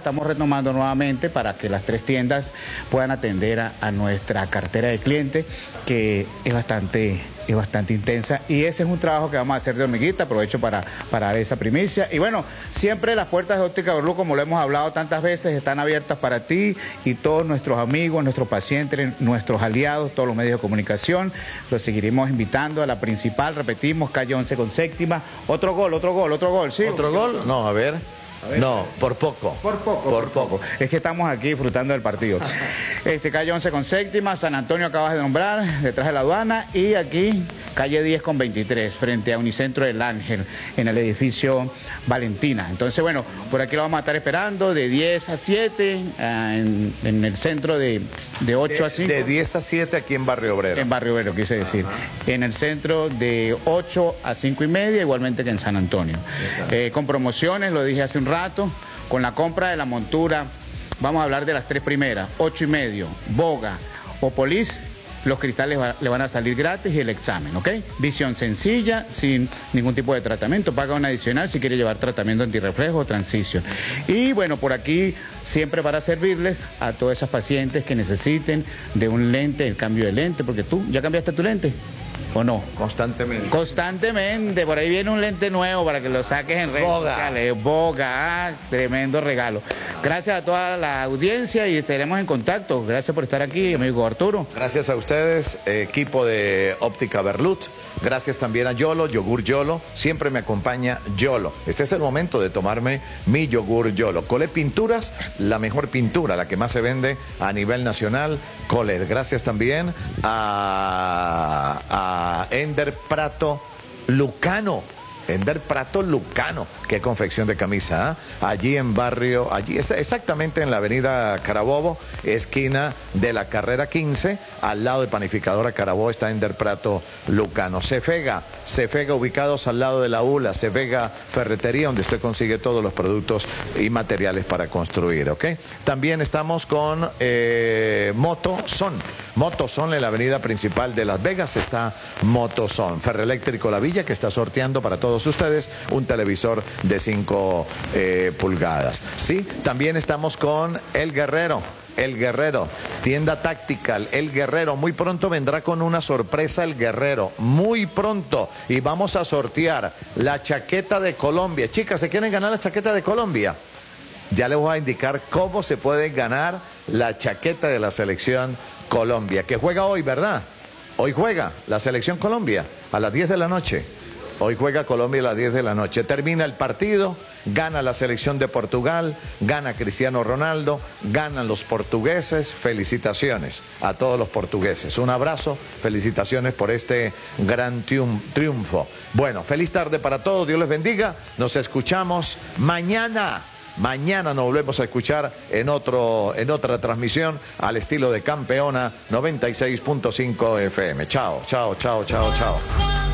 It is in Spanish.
estamos retomando nuevamente para que las 3 tiendas puedan atender a nuestra cartera de clientes, que es bastante intensa, y ese es un trabajo que vamos a hacer de hormiguita. Aprovecho para dar esa primicia. Y bueno, siempre las puertas de Óptica Overlook, como lo hemos hablado tantas veces, están abiertas para ti y todos nuestros amigos, nuestros pacientes, nuestros aliados, todos los medios de comunicación. Los seguiremos invitando a la principal, repetimos, calle 11 con séptima. Otro gol, ¿sí? ¿Otro gol? No, a ver. No, por poco. Por poco. Es que estamos aquí disfrutando del partido. Calle 11 con séptima, San Antonio acabas de nombrar, detrás de la aduana, y aquí calle 10 con 23, frente a Unicentro del Ángel, en el edificio Valentina. Entonces, bueno, por aquí lo vamos a estar esperando de 10 a 7, en el centro de 8 a 5. De 10 a 7 aquí en Barrio Obrero. En Barrio Obrero, quise decir. En el centro de 8 a 5 y media, igualmente que en San Antonio. Con promociones, lo dije hace un rato, con la compra de la montura, vamos a hablar de las 3 primeras, 8 y medio, Boga o Polis, los cristales le van a salir gratis y el examen, ¿ok? Visión sencilla, sin ningún tipo de tratamiento, paga un adicional si quiere llevar tratamiento antirreflejo o transición. Y bueno, por aquí siempre para servirles a todas esas pacientes que necesiten de un lente, el cambio de lente, porque tú, ¿ya cambiaste tu lente? ¿O no? Constantemente. Constantemente. Por ahí viene un lente nuevo para que lo saques en redes sociales. Boga, tremendo regalo. Gracias a toda la audiencia y estaremos en contacto. Gracias por estar aquí, amigo Arturo. Gracias a ustedes, equipo de Óptica Overlook. Gracias también a Yolo, yogur Yolo. Siempre me acompaña Yolo. Este es el momento de tomarme mi yogur Yolo. Colette Pinturas, la mejor pintura, la que más se vende a nivel nacional. Colette. Gracias también a Ender Prato Lucano. Ender Prato Lucano, qué confección de camisa, ¿eh? Allí en barrio, allí exactamente en la avenida Carabobo, esquina de la carrera 15, al lado de Panificadora Carabobo está Ender Prato Lucano. Cefega ubicados al lado de la ULA, Cefega Ferretería, donde usted consigue todos los productos y materiales para construir, ¿ok? También estamos con Motozón en la avenida principal de Las Vegas está Motozón. Ferroeléctrico La Villa, que está sorteando para todos ustedes un televisor de 5 pulgadas. Sí, también estamos con El Guerrero, tienda Tactical, El Guerrero. Muy pronto vendrá con una sorpresa El Guerrero, muy pronto. Y vamos a sortear la chaqueta de Colombia. Chicas, ¿se quieren ganar la chaqueta de Colombia? Ya les voy a indicar cómo se puede ganar la chaqueta de la selección Colombia, que juega hoy, ¿verdad? Hoy juega la selección Colombia a las 10 de la noche. Hoy juega Colombia a las 10 de la noche. Termina el partido, gana la selección de Portugal, gana Cristiano Ronaldo, ganan los portugueses. Felicitaciones a todos los portugueses. Un abrazo, felicitaciones por este gran triunfo. Bueno, feliz tarde para todos, Dios les bendiga. Nos escuchamos mañana. Mañana nos volvemos a escuchar en otra transmisión al estilo de Campeona 96.5 FM. Chao, chao, chao, chao, chao.